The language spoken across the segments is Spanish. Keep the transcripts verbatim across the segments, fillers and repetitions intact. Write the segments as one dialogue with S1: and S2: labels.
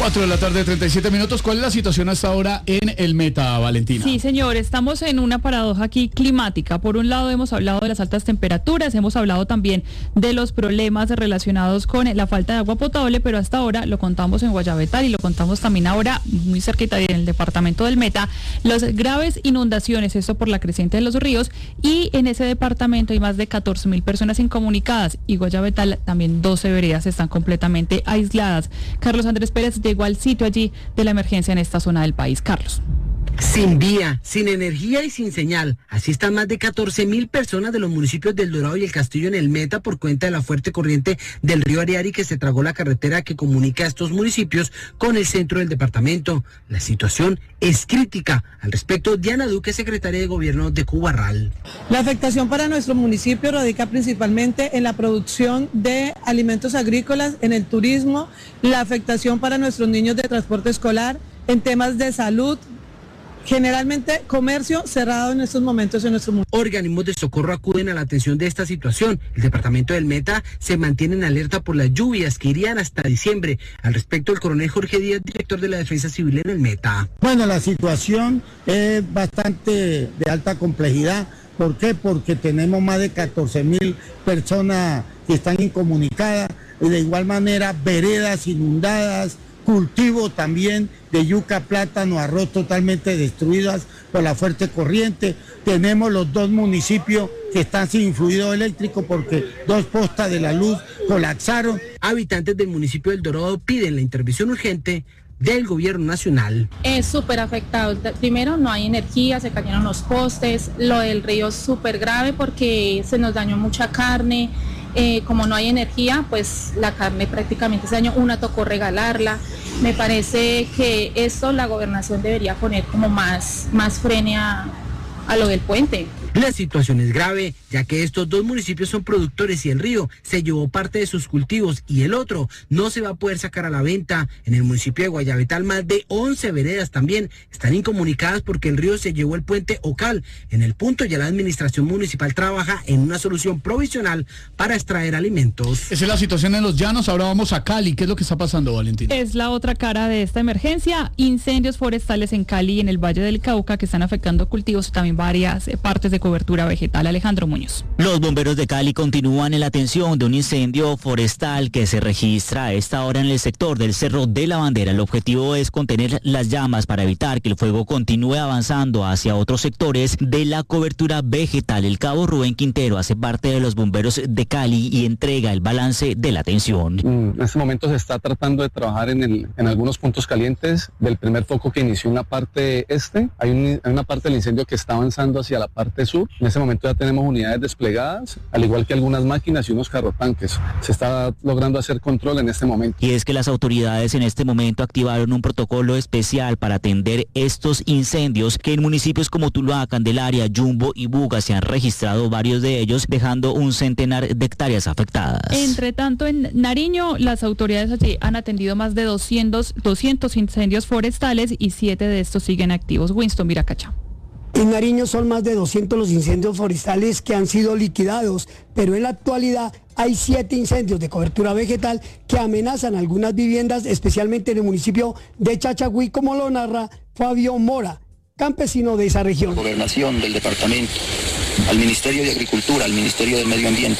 S1: cuatro de la tarde, treinta y siete minutos. ¿Cuál es la situación hasta ahora en el Meta, Valentina?
S2: Sí, señor, estamos en una paradoja aquí climática. Por un lado hemos hablado de las altas temperaturas, hemos hablado también de los problemas relacionados con la falta de agua potable, pero hasta ahora lo contamos en Guayabetal y lo contamos también ahora muy cerquita en el departamento del Meta, las graves inundaciones, esto por la creciente de los ríos, y en ese departamento hay más de catorce mil personas incomunicadas y Guayabetal también doce veredas están completamente aisladas. Carlos Andrés Pérez llegó al sitio allí de la emergencia en esta zona del país. Carlos.
S3: Sin vía, sin energía y sin señal. Así están más de catorce mil personas de los municipios del Dorado y el Castillo en el Meta por cuenta de la fuerte corriente del río Ariari que se tragó la carretera que comunica a estos municipios con el centro del departamento. La situación es crítica. Al respecto, Diana Duque, secretaria de Gobierno de Cubarral.
S4: La afectación para nuestro municipio radica principalmente en la producción de alimentos agrícolas, en el turismo, la afectación para nuestros niños de transporte escolar, en temas de salud. Generalmente comercio cerrado en estos momentos en nuestro mundo.
S3: Organismos de socorro acuden a la atención de esta situación. El departamento del Meta se mantiene en alerta por las lluvias que irían hasta diciembre. Al respecto, el coronel Jorge Díaz, director de la Defensa Civil en el Meta.
S5: Bueno, la situación es bastante de alta complejidad. ¿Por qué? Porque tenemos más de catorce mil personas que están incomunicadas y de igual manera veredas inundadas, cultivo también de yuca, plátano, arroz totalmente destruidas por la fuerte corriente. Tenemos los dos municipios que están sin fluido eléctrico porque dos postas de la luz colapsaron.
S3: Habitantes del municipio del Dorado piden la intervención urgente del gobierno nacional.
S6: Es súper afectado. Primero, no hay energía, se cayeron los postes. Lo del río es súper grave porque se nos dañó mucha carne. Eh, como no hay energía, pues la carne prácticamente se dañó, una tocó regalarla. Me parece que esto la gobernación debería poner como más, más frene a, a lo del puente.
S3: La situación es grave, ya que estos dos municipios son productores y el río se llevó parte de sus cultivos y el otro no se va a poder sacar a la venta. En el municipio de Guayabetal, más de once veredas también están incomunicadas porque el río se llevó el puente Ocal. En el punto ya la administración municipal trabaja en una solución provisional para extraer alimentos.
S1: Esa es la situación en los llanos. Ahora vamos a Cali. ¿Qué es lo que está pasando, Valentina?
S2: Es la otra cara de esta emergencia. Incendios forestales en Cali y en el Valle del Cauca que están afectando cultivos y también varias eh, partes de cobertura vegetal. Alejandro Muñoz.
S7: Los bomberos de Cali continúan en la atención de un incendio forestal que se registra a esta hora en el sector del Cerro de la Bandera. El objetivo es contener las llamas para evitar que el fuego continúe avanzando hacia otros sectores de la cobertura vegetal. El cabo Rubén Quintero hace parte de los bomberos de Cali y entrega el balance de la atención.
S8: En este momento se está tratando de trabajar en, el, en algunos puntos calientes del primer foco que inició en la parte este. Hay, un, hay una parte del incendio que está avanzando hacia la parte sur. En este momento ya tenemos unidades desplegadas, al igual que algunas máquinas y unos carrotanques. Se está logrando hacer control en este momento.
S7: Y es que las autoridades en este momento activaron un protocolo especial para atender estos incendios que en municipios como Tuluá, Candelaria, Yumbo y Buga se han registrado varios de ellos, dejando un centenar de hectáreas afectadas.
S2: Entre tanto, en Nariño, las autoridades allí han atendido más de doscientos, doscientos incendios forestales y siete de estos siguen activos. Winston Viracacha.
S9: En Nariño son más de doscientos los incendios forestales que han sido liquidados, pero en la actualidad hay siete incendios de cobertura vegetal que amenazan algunas viviendas, especialmente en el municipio de Chachagüí, como lo narra Fabio Mora, campesino de esa región.
S10: Gobernación del departamento, al Ministerio de Agricultura, al Ministerio del Medio Ambiente.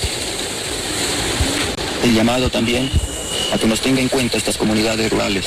S10: El llamado también a que nos tenga en cuenta estas comunidades rurales.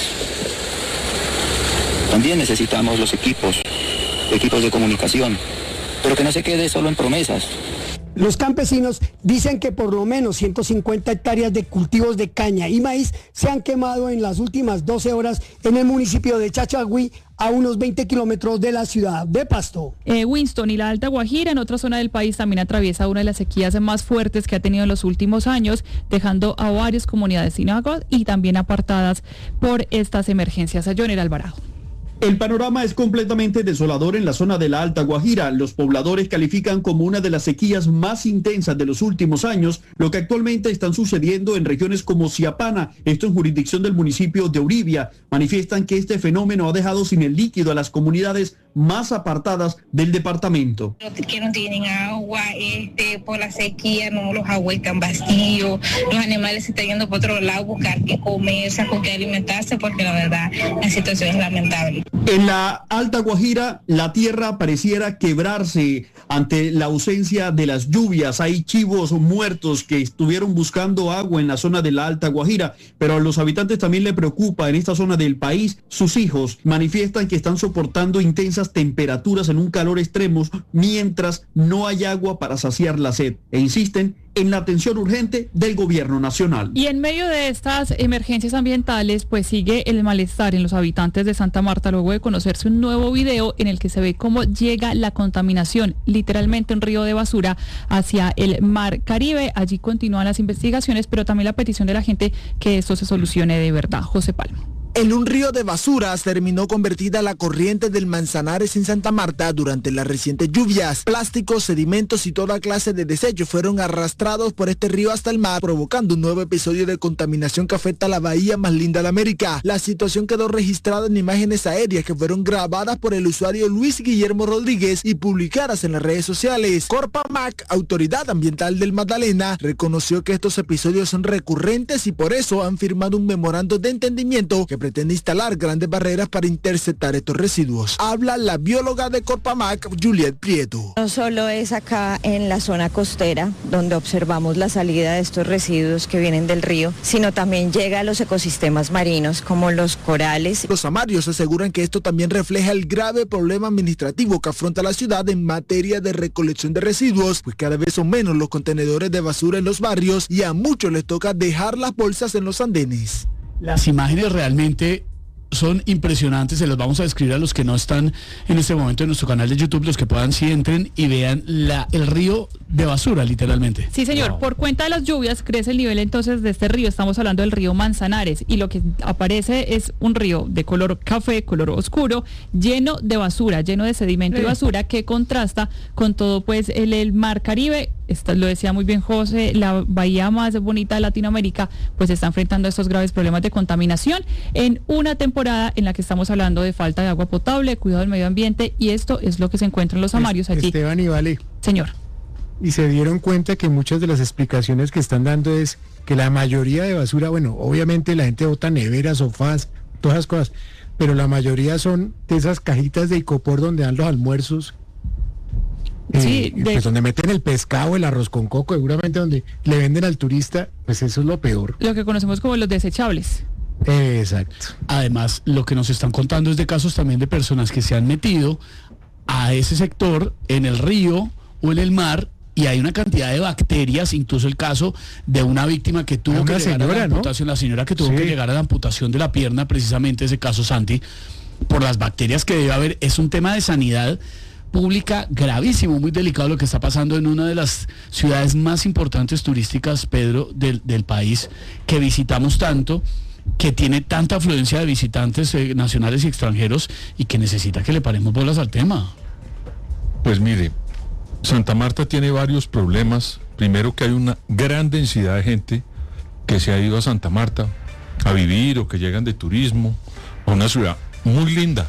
S10: También necesitamos los equipos. equipos de comunicación, pero que no se quede solo en promesas.
S9: Los campesinos dicen que por lo menos ciento cincuenta hectáreas de cultivos de caña y maíz se han quemado en las últimas doce horas en el municipio de Chachagüí, a unos veinte kilómetros de la ciudad de Pasto.
S2: Eh, Winston y la Alta Guajira, en otra zona del país, también atraviesa una de las sequías más fuertes que ha tenido en los últimos años, dejando a varias comunidades sin agua y también apartadas por estas emergencias. A Joner Alvarado.
S11: El panorama es completamente desolador en la zona de la Alta Guajira. Los pobladores califican como una de las sequías más intensas de los últimos años, lo que actualmente están sucediendo en regiones como Siapana, esto en jurisdicción del municipio de Uribia. Manifiestan que este fenómeno ha dejado sin el líquido a las comunidades más apartadas del departamento.
S12: Que no tienen agua, este, por la sequía, no los aguas están vacíos, los animales se están yendo por otro lado a buscar qué comer, con qué alimentarse, porque la verdad la situación es lamentable.
S11: En la Alta Guajira, la tierra pareciera quebrarse ante la ausencia de las lluvias. Hay chivos muertos que estuvieron buscando agua en la zona de la Alta Guajira, pero a los habitantes también les preocupa en esta zona del país. Sus hijos manifiestan que están soportando intensas temperaturas en un calor extremo mientras no hay agua para saciar la sed, e insisten en la atención urgente del gobierno nacional.
S2: Y en medio de estas emergencias ambientales, pues sigue el malestar en los habitantes de Santa Marta luego de conocerse un nuevo video en el que se ve cómo llega la contaminación, literalmente un río de basura, hacia el mar Caribe. Allí continúan las investigaciones, pero también la petición de la gente que esto se solucione de verdad. José Palma.
S13: En un río de basuras terminó convertida la corriente del Manzanares en Santa Marta durante las recientes lluvias. Plásticos, sedimentos y toda clase de desechos fueron arrastrados por este río hasta el mar, provocando un nuevo episodio de contaminación que afecta a la bahía más linda de América. La situación quedó registrada en imágenes aéreas que fueron grabadas por el usuario Luis Guillermo Rodríguez y publicadas en las redes sociales. Corpamac, autoridad ambiental del Magdalena, reconoció que estos episodios son recurrentes y por eso han firmado un memorando de entendimiento que pretende instalar grandes barreras para interceptar estos residuos. Habla la bióloga de Corpamac, Juliet Prieto.
S14: No solo es acá en la zona costera donde observamos la salida de estos residuos que vienen del río, sino también llega a los ecosistemas marinos como los corales.
S13: Los samarios aseguran que esto también refleja el grave problema administrativo que afronta la ciudad en materia de recolección de residuos, pues cada vez son menos los contenedores de basura en los barrios y a muchos les toca dejar las bolsas en los andenes.
S1: Las imágenes realmente son impresionantes, se las vamos a describir a los que no están en este momento en nuestro canal de YouTube, los que puedan, si entren y vean la, el río de basura, literalmente.
S2: Sí, señor, wow. Por cuenta de las lluvias crece el nivel entonces de este río, estamos hablando del río Manzanares, y lo que aparece es un río de color café, color oscuro, lleno de basura, lleno de sedimento sí. y basura, que contrasta con todo pues el, el mar Caribe. Esta, lo decía muy bien José, la bahía más bonita de Latinoamérica pues está enfrentando estos graves problemas de contaminación en una temporada en la que estamos hablando de falta de agua potable, cuidado del medio ambiente, y esto es lo que se encuentra en los samarios allí.
S15: Esteban y Vale.
S2: Señor.
S15: Y se dieron cuenta que muchas de las explicaciones que están dando es que la mayoría de basura, bueno, obviamente la gente bota neveras, sofás, todas esas cosas, pero la mayoría son de esas cajitas de icopor donde dan los almuerzos. Sí, eh, de... pues donde meten el pescado, el arroz con coco, seguramente donde le venden al turista, pues eso es lo peor.
S2: Lo que conocemos como los desechables.
S15: Eh, exacto.
S1: Además, lo que nos están contando es de casos también de personas que se han metido a ese sector en el río o en el mar, y hay una cantidad de bacterias, incluso el caso de una víctima que tuvo que llegar señora, a la amputación, ¿no? La señora que tuvo sí. que llegar a la amputación de la pierna, precisamente ese caso, Santi, por las bacterias que debe haber. Es un tema de sanidad pública gravísimo, muy delicado lo que está pasando en una de las ciudades más importantes turísticas, Pedro, del, del país, que visitamos tanto, que tiene tanta afluencia de visitantes eh, nacionales y extranjeros, y que necesita que le paremos bolas al tema.
S16: Pues mire, Santa Marta tiene varios problemas. Primero, que hay una gran densidad de gente que se ha ido a Santa Marta a vivir o que llegan de turismo, a una ciudad muy linda.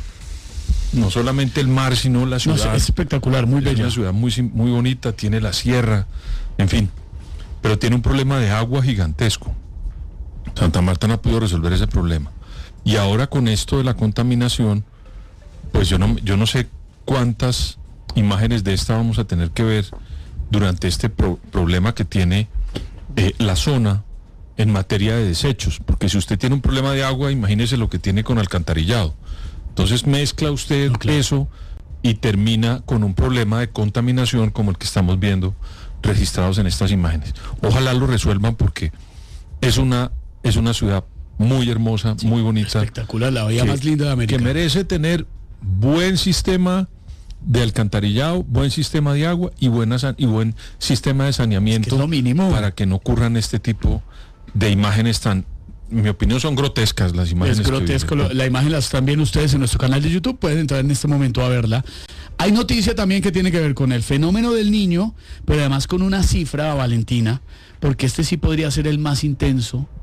S16: No solamente el mar, sino la ciudad. No, es espectacular, muy bella. Es una ciudad muy, muy bonita, tiene la sierra, en fin. Pero tiene un problema de agua gigantesco. Santa Marta no ha podido resolver ese problema. Y ahora con esto de la contaminación, pues yo no, yo no sé cuántas imágenes de esta vamos a tener que ver durante este pro problema que tiene eh, la zona en materia de desechos. Porque si usted tiene un problema de agua, imagínese lo que tiene con alcantarillado. Entonces mezcla usted no, claro. eso y termina con un problema de contaminación como el que estamos viendo registrados en estas imágenes. Ojalá lo resuelvan, porque es una, es una ciudad muy hermosa, sí, muy bonita.
S1: Espectacular, la bahía que, más linda de América.
S16: Que merece tener buen sistema de alcantarillado, buen sistema de agua y, buena, y buen sistema de saneamiento, es que es lo mínimo, para que no ocurran este tipo de imágenes tan... En mi opinión son grotescas las imágenes.
S1: Es grotesco, lo, la imagen la están viendo ustedes en nuestro canal de YouTube, pueden entrar en este momento a verla. Hay noticia también que tiene que ver con el fenómeno del Niño, pero además con una cifra, Valentina, porque este sí podría ser el más intenso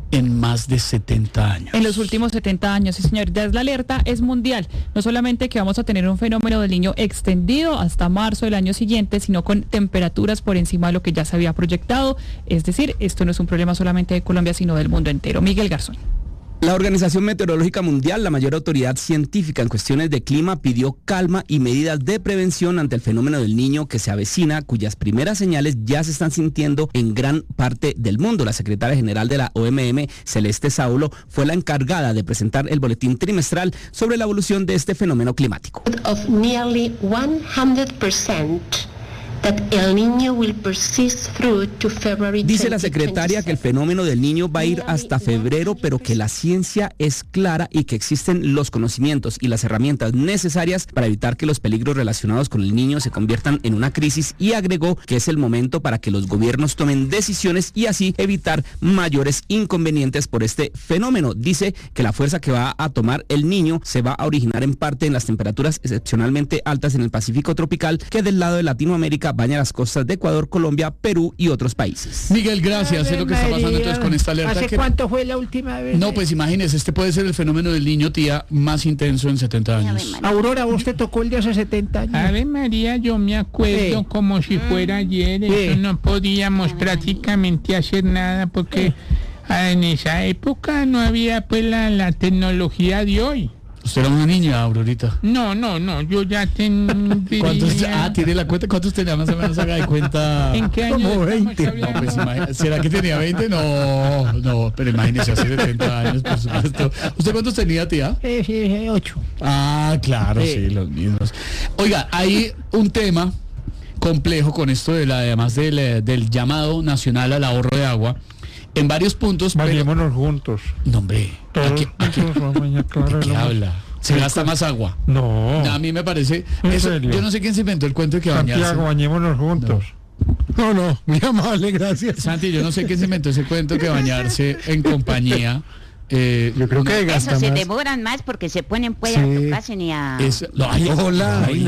S1: en más de setenta años.
S2: En los últimos setenta años, sí señor. Ya la alerta es mundial. No solamente que vamos a tener un fenómeno del niño extendido hasta marzo del año siguiente, sino con temperaturas por encima de lo que ya se había proyectado. Es decir, esto no es un problema solamente de Colombia, sino del mundo entero. Miguel Garzón.
S17: La Organización Meteorológica Mundial, la mayor autoridad científica en cuestiones de clima, pidió calma y medidas de prevención ante el fenómeno del Niño que se avecina, cuyas primeras señales ya se están sintiendo en gran parte del mundo. La secretaria general de la O M M, Celeste Saulo, fue la encargada de presentar el boletín trimestral sobre la evolución de este fenómeno climático.
S18: Of nearly one hundred percent. That El Niño will persist through to February
S17: Dice la secretaria que el fenómeno del Niño va a ir hasta febrero, pero que la ciencia es clara y que existen los conocimientos y las herramientas necesarias para evitar que los peligros relacionados con el Niño se conviertan en una crisis, y agregó que es el momento para que los gobiernos tomen decisiones y así evitar mayores inconvenientes por este fenómeno. Dice que la fuerza que va a tomar el Niño se va a originar en parte en las temperaturas excepcionalmente altas en el Pacífico tropical, que del lado de Latinoamérica baña las costas de Ecuador, Colombia, Perú y otros países.
S1: Miguel, gracias. Es lo que está pasando entonces con esta alerta.
S19: ¿Hace
S1: que...
S19: cuánto fue la última vez?
S1: No, pues imagínese, este puede ser el fenómeno del Niño, tía, más intenso en setenta años.
S19: Aurora, ¿vos te tocó el de hace setenta años?
S20: Ave María, yo me acuerdo
S19: Sí.
S20: como si fuera ayer.
S19: Sí.
S20: Eso no podíamos prácticamente hacer nada porque ah, en esa época no había pues la, la tecnología de hoy.
S1: Usted era una niña, Aurorita.
S20: No, no, no, yo ya tendría...
S1: ¿Cuántos? Ah, tiene la cuenta. ¿Cuántos tenía más o menos? Haga de cuenta.
S20: ¿En qué año
S1: Como
S20: estamos
S1: veinte.
S20: hablando?
S1: No, pues imagi- ¿será que tenía veinte? No, no, pero imagínese, hace setenta años, por supuesto. ¿Usted cuántos tenía, tía?
S19: Sí, sí, sí, ocho.
S1: Ah, claro, sí,
S19: Sí.
S1: los mismos. Oiga, hay un tema complejo con esto de la, además del, eh, del llamado nacional al ahorro de agua en varios puntos.
S15: Vayámonos juntos.
S1: No, hombre,
S15: Todos
S1: aquí, aquí,
S15: juntos, vamos a aclarar
S1: ¿de qué
S15: lo más.
S1: habla? Se gasta más agua.
S15: No.
S1: A mí me parece.
S15: ¿En
S1: Eso,
S15: serio?
S1: yo no sé quién se inventó el cuento de que bañarse.
S15: Santiago, bañémonos juntos. No, no, muy amable, gracias.
S1: Santi, yo no sé quién se inventó ese cuento que bañarse en compañía. Eh,
S15: yo creo que gasta
S21: Eso se
S15: más.
S21: demoran más porque se ponen pues
S15: Sí.
S21: a tocarse ni a...
S1: Es, no, ay,
S15: Hola,
S1: ay,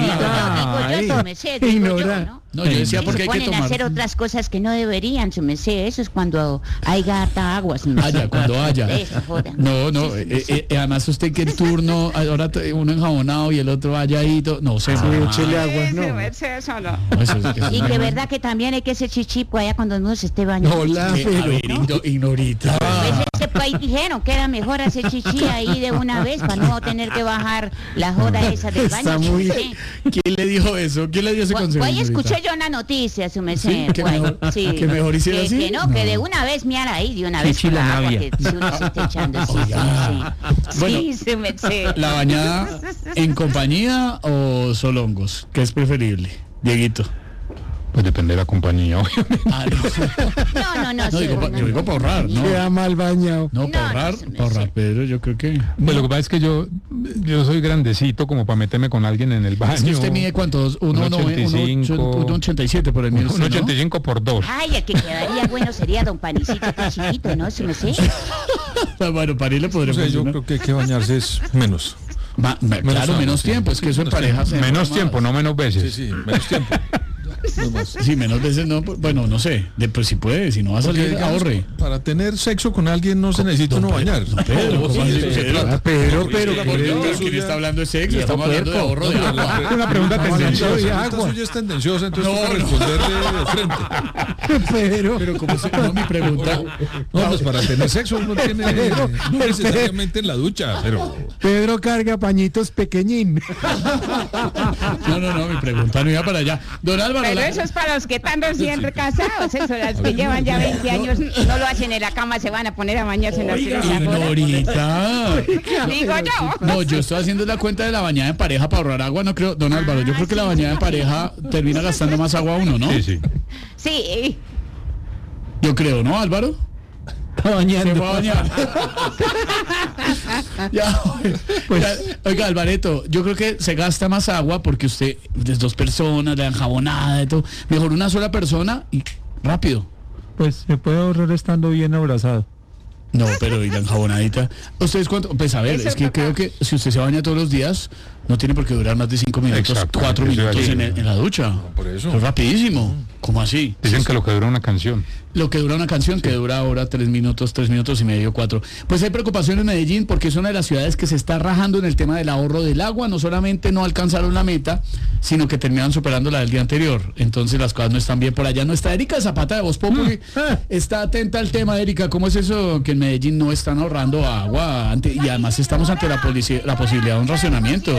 S21: No, digo yo, su merced, digo yo,
S15: ignora.
S21: ¿no?
S1: No, yo decía
S21: Sí,
S1: porque
S21: se
S1: hay que
S21: ponen a
S1: tomar.
S21: hacer otras cosas que no deberían, su merced. Eso es cuando hay gata agua, su merced.
S1: Haya, cuando haya.
S21: Eso, joda.
S1: No, no,
S21: Sí,
S1: eh, eh, eh, además usted que el turno, ahora t- uno enjabonado y el otro valladito, no sé.
S15: Sí, échele agua,
S21: Su
S15: no.
S21: merced, solo.
S1: No, eso es- eso es
S21: Y
S1: una-
S21: que verdad que también hay que hacer chichipo allá cuando uno se esté bañando.
S15: Hola,
S1: Que, a
S15: pero...
S1: ver, igno- ignorita.
S21: Pues ese país dijeron que era mejor hacer chichi ahí de una vez para no tener que bajar la joda esa del baño.
S15: Está muy-
S21: Sí.
S1: ¿Quién le dijo eso? ¿Quién le dio ese
S21: Pues
S1: consejo?
S21: ahí
S1: ignorita?
S21: escuché yo una noticia, su merced.
S1: Sí, que
S21: pues,
S1: mejor-
S21: sí.
S1: que mejor hiciera
S21: que,
S1: así.
S21: que no, que
S1: No.
S21: de una vez miara ahí, de una vez
S20: Chichi
S21: con
S20: la
S21: la agua
S20: navia.
S21: que uno se está echando. Sí,
S1: Oiga.
S21: sí,
S1: Bueno,
S21: sí. Sí, su merced.
S1: ¿La bañada en compañía o solongos? ¿Qué es preferible? Dieguito.
S16: Pues depende de la compañía, obviamente.
S1: Ah, no.
S21: No, no, no.
S1: No,
S21: sí,
S1: digo, pa-
S21: no,
S1: yo digo para ahorrar, ¿no?
S15: Queda mal bañado.
S1: No,
S21: No,
S1: para ahorrar,
S21: no se me
S1: para ahorrar,
S21: hace.
S1: Pedro, yo creo que...
S16: Pues lo que pasa es que yo, yo soy grandecito como para meterme con alguien en el baño.
S1: Es que usted mide cuántos, uno,
S16: uno ochenta y cinco.
S1: uno ochenta y siete por el mío.
S16: Un ochenta y cinco por dos.
S21: Ay, el que quedaría bueno sería don Panicito, tan chiquito, ¿no? Su merced.
S1: Bueno, para ir le
S16: O
S1: podremos
S16: sea, yo creo que hay que bañarse es menos.
S1: Va- me- claro,
S16: agua,
S1: menos
S16: sí.
S1: tiempo, es que eso en
S16: Menos
S1: pareja se
S16: tiempo. Menos
S1: demora
S16: tiempo,
S1: más.
S16: no menos veces. Sí, sí, menos tiempo.
S1: Sí, menos veces no, pues, bueno, no sé, de, pues si puede, si no va a
S16: Porque,
S1: salir,
S16: digamos,
S1: ahorre.
S16: para tener sexo con alguien no se necesita uno bañar.
S1: Don Pedro, ¿cómo así?
S16: Sí, se
S1: Pedro,
S16: trata.
S15: Pero, pero,
S1: Porque
S15: pero,
S1: ¿quién
S16: suya-
S1: está hablando de sexo?
S15: Viejo
S1: Estamos hablando de
S15: puerco.
S1: ahorro de agua.
S15: Es una pregunta
S16: La
S15: tendenciosa.
S16: pregunta
S15: agua.
S16: suya es tendenciosa, entonces
S1: No,
S16: toca
S1: no.
S16: responderle de frente.
S15: Pero,
S1: Pero como se no, mi pregunta,
S16: No, pues para tener sexo uno tiene, no necesariamente en la ducha, pero...
S15: Pedro carga pañitos pequeñín.
S1: no, no, no, mi pregunta no iba para allá. Don Álvaro,
S21: Pero
S1: la-
S21: eso es para los que están recién casados, eso, las que llevan ya veinte años, no lo hacen en la cama, se van a poner a bañarse en la
S1: Ignorita.
S21: Digo yo.
S1: No, yo estoy haciendo la cuenta de la bañada en pareja para ahorrar agua, no creo, don Álvaro, yo creo que la bañada en pareja termina gastando más agua uno, ¿no?
S16: Sí, sí.
S21: Sí.
S1: Yo creo, ¿no, Álvaro?
S15: Está
S1: Se
S15: bañando.
S1: fue a bañar. Ya, ya, oiga, Alvareto, yo creo que se gasta más agua porque usted, de dos personas, la enjabonada y todo, mejor una sola persona y rápido.
S15: Pues se puede ahorrar estando bien abrazado.
S1: No, pero y la enjabonadita. ¿Ustedes cuánto? Pues a ver,
S21: Eso
S1: es que
S21: toca.
S1: creo que si usted se baña todos los días, no tiene por qué durar más de cinco minutos,
S16: Exacto,
S1: cuatro
S16: eso iba a
S1: minutos en,
S16: decir.
S1: el- en la ducha.
S16: por eso.
S1: Es rapidísimo. ¿Cómo así?
S4: Dicen que lo que dura una canción.
S1: Lo que dura una canción, sí. Que dura ahora tres minutos, tres minutos y medio, cuatro. Pues hay preocupación en Medellín porque es una de las ciudades que se está rajando en el tema del ahorro del agua. No solamente no alcanzaron la meta, sino que terminaron superando la del día anterior. Entonces las cosas no están bien por allá. No está Erika Zapata de Voz Populi. Mm. Está atenta al tema, Erika. ¿Cómo es eso que en Medellín no están ahorrando agua? Ante, y además estamos ante la, polici- la posibilidad de un racionamiento.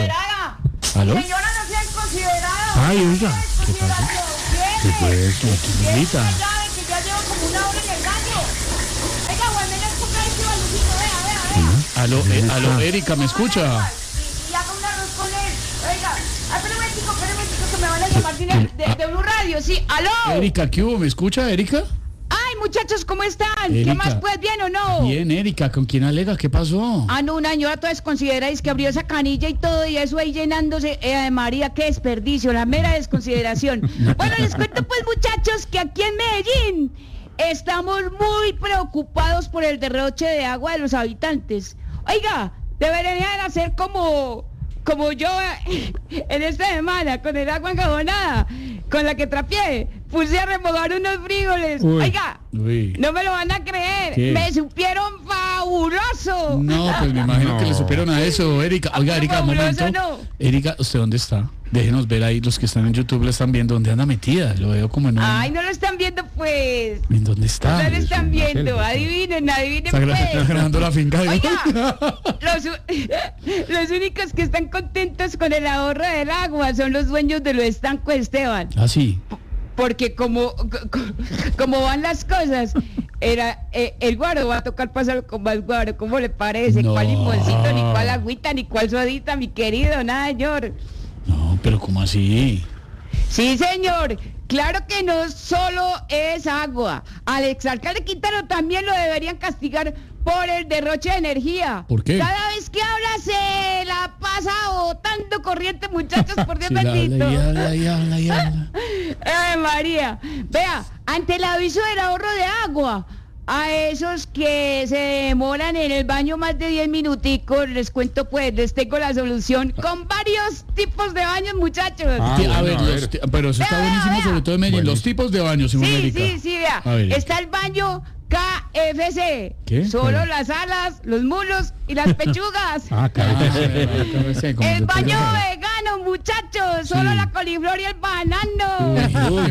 S1: ¿Aló?
S22: Señora, no sean considerados.
S1: Ay, oiga. ¿Qué pasa? ¿Qué fue eso? ¿Quién grita?
S22: Que ya llevo como una hora en el baño. Oiga, guarden el cucaracho, Lucito, vea, vea, vea.
S1: Aló, eh, aló, Erika, ¿me escucha?
S22: Y, y haga un arroz con él. Oiga, espera un momentico, espera un momentico que me van a llamar de, de, de Blue Radio, sí. ¿Aló?
S1: Erika, ¿qué hubo? ¿Me escucha, Erika?
S22: Ay, muchachos, ¿cómo están?
S1: Erika.
S22: ¿Qué más, pues, bien o no?
S1: Bien, Erika, ¿con quién alega? ¿Qué pasó?
S22: Ah, no, una señora toda desconsiderada, es que abrió esa canilla y todo, y eso ahí llenándose, eh, María, qué desperdicio, la mera desconsideración. Bueno, les cuento, pues, muchachos, que aquí en Medellín estamos muy preocupados por el derroche de agua de los habitantes. Oiga, deberían hacer como... como yo en esta semana, con el agua enjabonada, con la que trapié, puse a remojar unos frijoles. Uy, Oiga, uy. No me lo van a creer. ¿Qué? Me supieron fabuloso.
S1: No, pues me imagino no. que le supieron a eso, Erika. Oiga, Erika, un momento. No. Erika, ¿usted dónde está? Déjenos ver ahí, los que están en YouTube lo están viendo, ¿dónde anda metida? Lo veo como en un...
S22: Ay, no lo están viendo, pues.
S1: ¿En dónde está?
S22: No lo están viendo, adivinen, adivinen, está pues.
S1: Está grabando la finca.
S22: Oiga, los, los únicos que están contentos con el ahorro del agua son los dueños de los estancos, Esteban.
S1: Ah, sí.
S22: Porque como, como van las cosas, era eh, el guaro va a tocar pasar con más guaro, ¿cómo le parece? No. ¿Cuál limoncito, ni cuál agüita, ni cuál sodita, mi querido? Nada, señor.
S1: No, pero ¿cómo así?
S22: Sí, señor. Claro que no solo es agua. Al exalcalde Quintero también lo deberían castigar por el derroche de energía.
S1: ¿Por qué?
S22: Cada vez que habla se la pasa botando corriente, muchachos, por Dios sí, bendito.
S1: Ya habla, ya habla, ya habla.
S22: Ay, María. Vea, ante el aviso del ahorro de agua, a esos que se demoran en el baño más de diez minuticos, les cuento pues, les tengo la solución con varios tipos de baños, muchachos.
S1: Ah, bueno, a ver, a ver. Los, pero eso está vea, buenísimo, vea. Sobre todo en Medellín, bueno. Los tipos de baños, Simón
S22: Sí,
S1: Erika.
S22: sí, sí, vea. Ver, está el baño K F C.
S1: ¿Qué?
S22: Solo
S1: ¿Qué?
S22: Las alas, los mulos y las pechugas.
S1: Ah, claro.
S22: El baño vegano, muchachos. Solo sí. La coliflor y el banano. Uy, uy,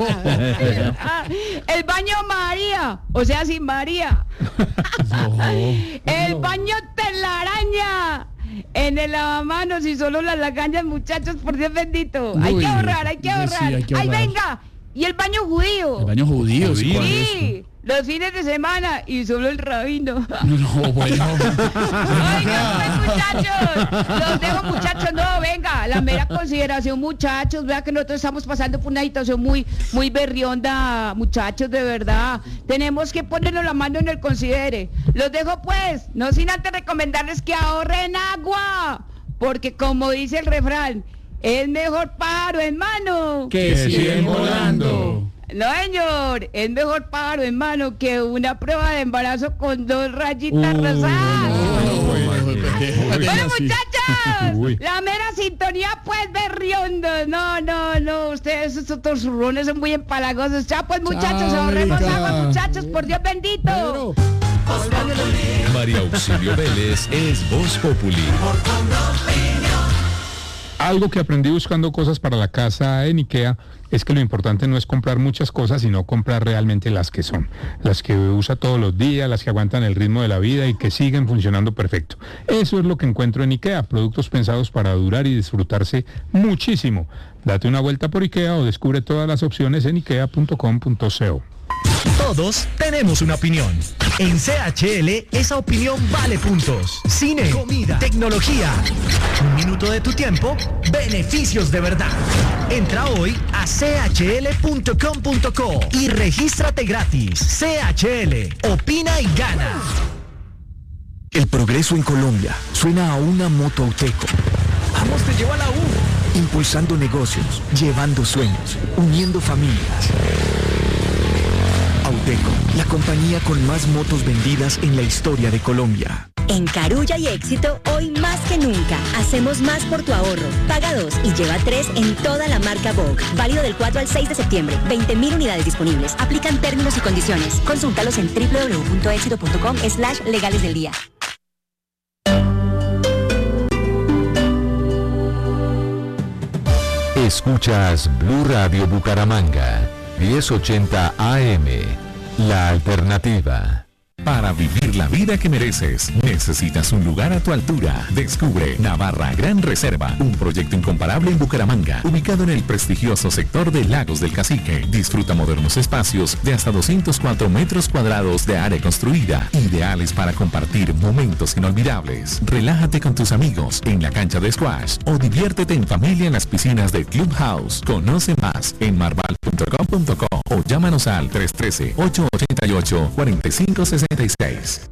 S22: el baño María, o sea, sin María. No, el no. baño telaraña. En el lavamanos y solo las lagañas, muchachos, por Dios bendito. Uy, hay que ahorrar, hay que ahorrar. Sí, hay que ahorrar. Ay, venga. Y el baño judío.
S1: El baño judío, sí.
S22: Sí, los fines de semana y solo el rabino.
S1: No, bueno.
S22: Oigan, pues, muchachos. Los dejo, muchachos. No, venga, la mera consideración, muchachos. Vea que nosotros estamos pasando por una situación muy, muy berrionda, muchachos, de verdad. Tenemos que ponernos la mano en el considere. Los dejo, pues, no sin antes recomendarles que ahorren agua. Porque como dice el refrán, es mejor pájaro en mano
S1: que cien volando.
S22: No, señor, es mejor pájaro en mano que una prueba de embarazo con dos rayitas uh, rosadas. Bueno, muchachos, Uy. La mera sintonía, pues, berriondo. No, no, no, ustedes, esos otros zurrones son muy empalagosos. Ya, pues, muchachos, Chao, ahorremos agua, muchachos, por Dios bendito.
S23: María Auxilio Vélez es Voz Populi.
S4: Algo que aprendí buscando cosas para la casa en IKEA es que lo importante no es comprar muchas cosas, sino comprar realmente las que son, las que usa todos los días, las que aguantan el ritmo de la vida y que siguen funcionando perfecto. Eso es lo que encuentro en IKEA, productos pensados para durar y disfrutarse muchísimo. Date una vuelta por IKEA o descubre todas las opciones en ikea punto com punto co.
S24: Todos tenemos una opinión. En C H L, esa opinión vale puntos. Cine, comida, tecnología. Un minuto de tu tiempo, beneficios de verdad. Entra hoy a c h l punto com punto co y regístrate gratis. C H L, opina y gana.
S25: El progreso en Colombia suena a una moto Auteco.
S24: Vamos, te lleva a la U.
S25: Impulsando negocios, llevando sueños, uniendo familias. Auteco, la compañía con más motos vendidas en la historia de Colombia.
S3: En Carulla y Éxito, hoy más que nunca, hacemos más por tu ahorro. Paga dos y lleva tres en toda la marca Vogue. Válido del cuatro al seis de septiembre. veinte mil unidades disponibles. Aplican términos y condiciones. Consúltalos en doble u doble u doble u punto éxito punto com slash legales del día.
S5: Escuchas Blue Radio Bucaramanga, diez ochenta A M, La Alternativa.
S23: Para vivir la vida que mereces, necesitas un lugar a tu altura. Descubre Navarra Gran Reserva, un proyecto incomparable en Bucaramanga, ubicado en el prestigioso sector de Lagos del Cacique. Disfruta modernos espacios de hasta doscientos cuatro metros cuadrados de área construida, ideales para compartir momentos inolvidables. Relájate con tus amigos en la cancha de squash o diviértete en familia en las piscinas de Clubhouse. Conoce más en marval punto com punto co o llámanos al tres uno tres, ocho ocho ocho, cuatro cinco seis seis.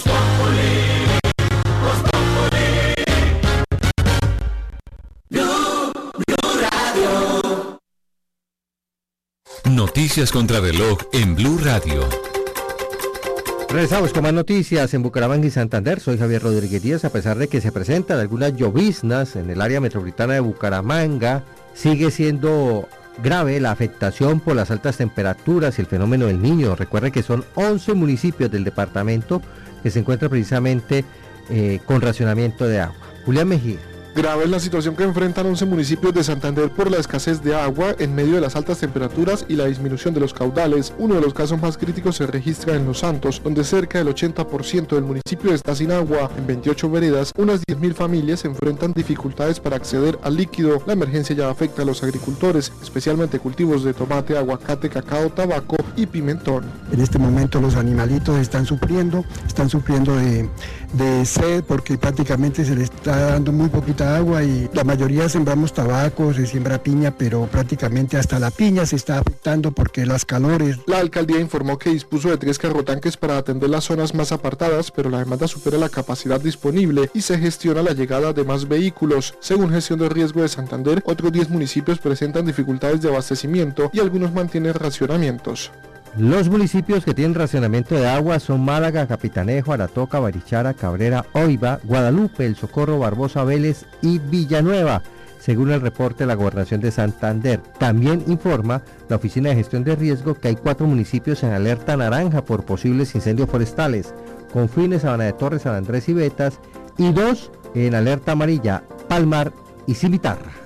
S23: Noticias contra reloj en Blue Radio.
S6: Regresamos con más noticias en Bucaramanga y Santander. Soy Javier Rodríguez Díaz. A pesar de que se presentan algunas lloviznas en el área metropolitana de Bucaramanga, sigue siendo grave la afectación por las altas temperaturas y el fenómeno del Niño. Recuerde que son once municipios del departamento que se encuentran precisamente eh, con racionamiento de agua. Julián Mejía.
S7: Grave es la situación que enfrentan once municipios de Santander por la escasez de agua en medio de las altas temperaturas y la disminución de los caudales. Uno de los casos más críticos se registra en Los Santos, donde cerca del ochenta por ciento del municipio está sin agua. En veintiocho veredas, unas diez mil familias enfrentan dificultades para acceder al líquido. La emergencia ya afecta a los agricultores, especialmente cultivos de tomate, aguacate, cacao, tabaco y pimentón.
S8: En este momento los animalitos están sufriendo, están sufriendo de, de sed porque prácticamente se les está dando muy poquita agua y la mayoría sembramos tabaco, se siembra piña, pero prácticamente hasta la piña se está afectando porque las calores.
S7: La alcaldía informó que dispuso de tres carrotanques para atender las zonas más apartadas, pero la demanda supera la capacidad disponible y se gestiona la llegada de más vehículos. Según Gestión de Riesgo de Santander, otros diez municipios presentan dificultades de abastecimiento y algunos mantienen racionamientos.
S6: Los municipios que tienen racionamiento de agua son Málaga, Capitanejo, Aratoca, Barichara, Cabrera, Oiva, Guadalupe, El Socorro, Barbosa, Vélez y Villanueva, según el reporte de la Gobernación de Santander. También informa la Oficina de Gestión de Riesgo que hay cuatro municipios en alerta naranja por posibles incendios forestales: Confines, Sabana de Torres, San Andrés y Betas, y dos en alerta amarilla: Palmar y Cimitarra.